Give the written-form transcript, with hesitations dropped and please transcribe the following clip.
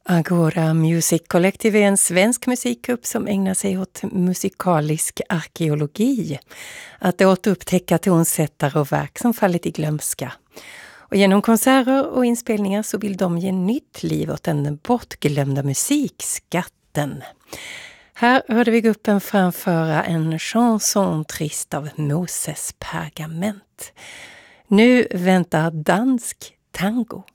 Agora Music Collective är en svensk musikgrupp som ägnar sig åt musikalisk arkeologi. Att återupptäcka tonsättare och verk som fallit i glömska. Och genom konserter och inspelningar så vill de ge nytt liv åt den bortglömda musikskatten. Här hörde vi gruppen framföra en chanson trist av Moses Pergament. Nu väntar dansk tango.